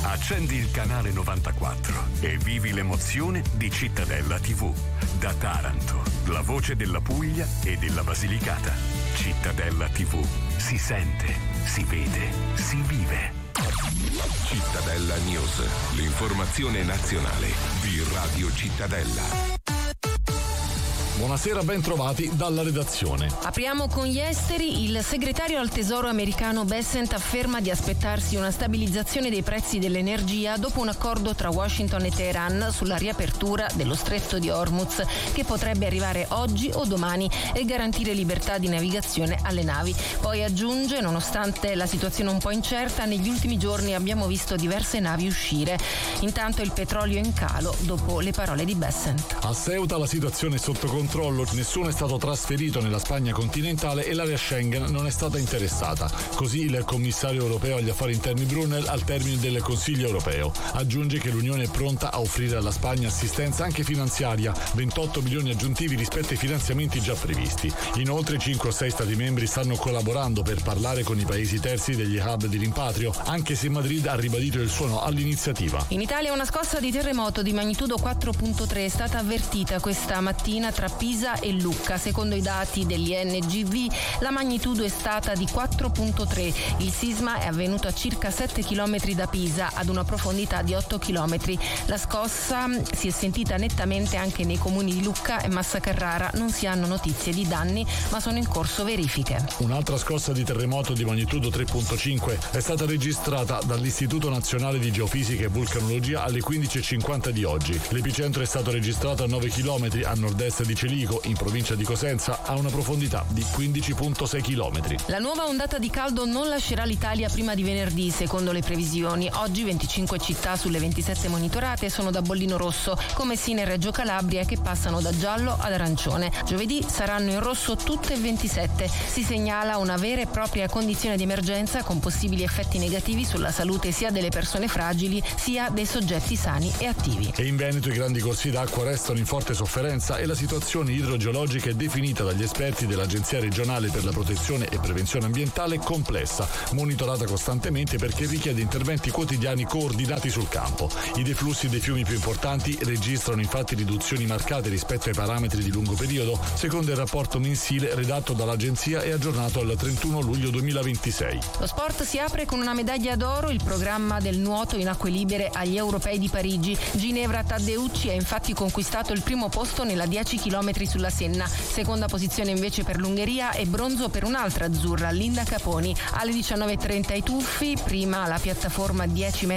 Accendi il canale 94 e vivi l'emozione di Cittadella TV. Da Taranto, la voce della Puglia e della Basilicata. Cittadella TV. Si sente, si vede, si vive. Cittadella News, l'informazione nazionale di Radio Cittadella. Buonasera, ben trovati dalla redazione. Apriamo con gli esteri. Il segretario al Tesoro americano Bessent afferma di aspettarsi una stabilizzazione dei prezzi dell'energia dopo un accordo tra Washington e Teheran sulla riapertura dello stretto di Hormuz, che potrebbe arrivare oggi o domani e garantire libertà di navigazione alle navi. Poi aggiunge, nonostante la situazione un po' incerta, negli ultimi giorni abbiamo visto diverse navi uscire. Intanto il petrolio è in calo dopo le parole di Bessent. A Ceuta la situazione è sotto controllo, nessuno è stato trasferito nella Spagna continentale e l'area Schengen non è stata interessata. Così il commissario europeo agli affari interni Brunel al termine del Consiglio europeo. Aggiunge che l'Unione è pronta a offrire alla Spagna assistenza anche finanziaria, 28 milioni aggiuntivi rispetto ai finanziamenti già previsti. Inoltre 5 o 6 Stati membri stanno collaborando per parlare con i paesi terzi degli hub di rimpatrio, anche se Madrid ha ribadito il suo no all'iniziativa. In Italia una scossa di terremoto di magnitudo 4.3 è stata avvertita questa mattina tra Pisa e Lucca. Secondo i dati dell'INGV la magnitudo è stata di 4.3. Il sisma è avvenuto a circa 7 km da Pisa, ad una profondità di 8 km. La scossa si è sentita nettamente anche nei comuni di Lucca e Massa Carrara. Non si hanno notizie di danni, ma sono in corso verifiche. Un'altra scossa di terremoto di magnitudo 3.5 è stata registrata dall'Istituto Nazionale di Geofisica e Vulcanologia alle 15.50 di oggi. L'epicentro è stato registrato a 9 km a nord-est di Celico, in provincia di Cosenza, a una profondità di 15.6 km. La nuova ondata di caldo non lascerà l'Italia prima di venerdì, secondo le previsioni. Oggi 25 città sulle 27 monitorate sono da bollino rosso, come Messina e Reggio Calabria, che passano da giallo ad arancione. Giovedì saranno in rosso tutte e 27. Si segnala una vera e propria condizione di emergenza con possibili effetti negativi sulla salute sia delle persone fragili sia dei soggetti sani e attivi. E in Veneto i grandi corsi d'acqua restano in forte sofferenza e la situazione idrogeologica è definita dagli esperti dell'Agenzia regionale per la protezione e prevenzione ambientale complessa, monitorata costantemente perché richiede interventi quotidiani coordinati sul campo. I deflussi dei fiumi più importanti registrano infatti riduzioni marcate rispetto ai parametri di lungo periodo, secondo il rapporto mensile redatto dall'Agenzia e aggiornato al 31 luglio 2026. Lo sport si apre con una medaglia d'oro, il programma del nuoto in acque libere agli Europei di Parigi. Ginevra Taddeucci ha infatti conquistato il primo posto nella 10 km sulla Senna, seconda posizione invece per l'Ungheria e bronzo per un'altra azzurra, Linda Caponi. Alle 19.30 i tuffi, prima la piattaforma 10 metri